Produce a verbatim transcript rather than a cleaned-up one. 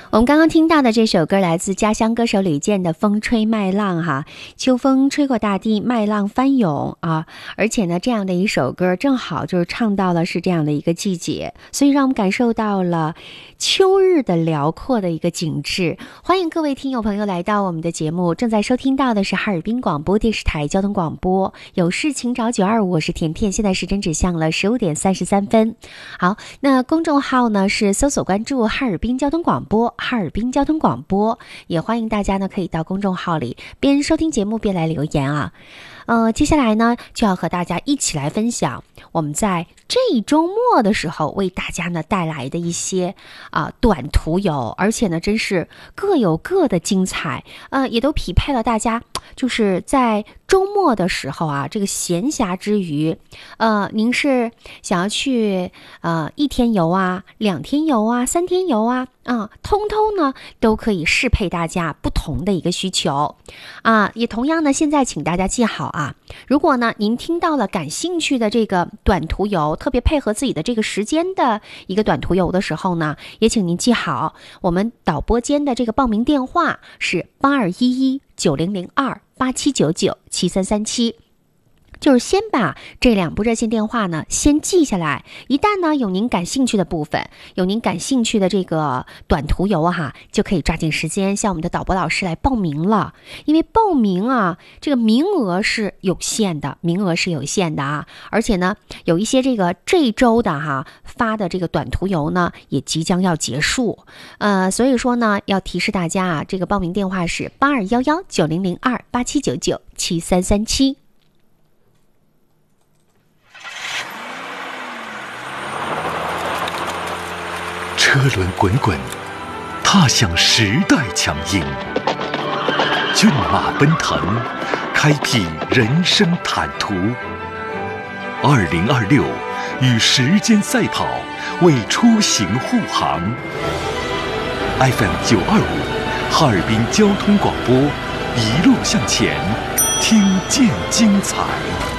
我们刚刚听到的这首歌来自家乡歌手李健的《风吹麦浪》哈，秋风吹过大地，麦浪翻涌啊！而且呢，这样的一首歌正好就是唱到了是这样的一个季节，所以让我们感受到了秋日的辽阔的一个景致。欢迎各位听友朋友来到我们的节目，正在收听到的是哈尔滨广播电视台交通广播，有事请找九二五，我是甜甜，现在时针指向了十五点三十三分。好，那公众号呢是搜索关注哈尔滨交通广播。哈尔滨交通广播，也欢迎大家呢可以到公众号里边收听节目边来留言啊。呃，接下来呢就要和大家一起来分享我们在这一周末的时候为大家呢带来的一些啊、呃、短途游，而且呢真是各有各的精彩，呃，也都匹配了大家就是在周末的时候啊，这个闲暇之余，呃，您是想要去呃一天游啊、两天游啊、三天游啊，啊、呃，通通呢都可以适配大家不同的一个需求啊、呃。也同样呢，现在请大家记好啊，如果呢您听到了感兴趣的这个短途游，特别配合自己的这个时间的一个短途游的时候呢，也请您记好，我们导播间的这个报名电话是八二一一九零零二八七九九七三三七。就是先把这两部热线电话呢先记下来，一旦呢有您感兴趣的部分，有您感兴趣的这个短途游哈，就可以抓紧时间向我们的导播老师来报名了。因为报名啊，这个名额是有限的，名额是有限的啊，而且呢有一些这个这周的哈发的这个短途游呢也即将要结束，呃，所以说呢要提示大家啊，这个报名电话是八二一一九零零二八七九九七三三七。 车轮滚滚，踏向时代强音；骏马奔腾，开辟人生坦途。二零二六，与时间赛跑，为出行护航。F M 九二五，哈尔滨交通广播，一路向前，听见精彩。